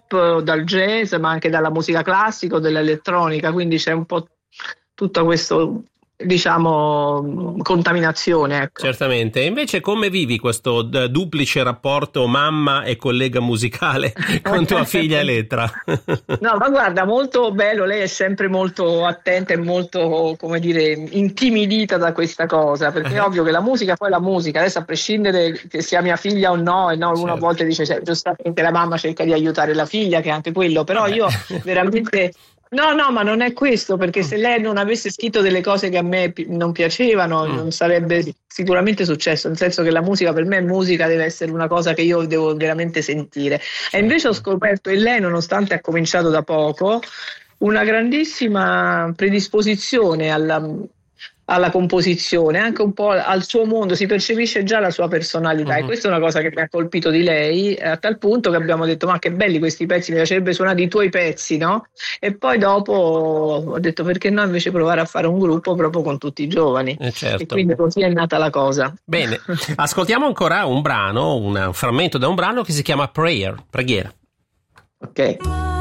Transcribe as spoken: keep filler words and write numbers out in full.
pop, dal jazz, ma anche dalla musica classica o dell'elettronica, quindi c'è un po' tutto questo, diciamo, contaminazione, ecco. Certamente. E invece come vivi questo d- duplice rapporto mamma e collega musicale con tua figlia Elettra? No, ma guarda, molto bello, lei è sempre molto attenta e molto, come dire, intimidita da questa cosa, perché è ovvio che la musica poi è la musica, adesso a prescindere che sia mia figlia o no, e no, una Certo. volta dice, cioè, giustamente la mamma cerca di aiutare la figlia, che è anche quello, però Vabbè. io veramente... No, no, ma non è questo, perché se lei non avesse scritto delle cose che a me pi- non piacevano, Mm. non sarebbe sicuramente successo, nel senso che la musica per me è musica, deve essere una cosa che io devo veramente sentire. E invece ho scoperto in lei, nonostante ha cominciato da poco, una grandissima predisposizione alla, alla composizione, anche un po' al suo mondo, si percepisce già la sua personalità, Mhm. e questa è una cosa che mi ha colpito di lei, a tal punto che abbiamo detto: ma che belli questi pezzi, mi piacerebbe suonare i tuoi pezzi, no? E poi dopo ho detto: perché no invece provare a fare un gruppo proprio con tutti i giovani, Eh, certo. e quindi così è nata la cosa. Bene, ascoltiamo ancora un brano, un frammento da un brano che si chiama Prayer, preghiera. Ok.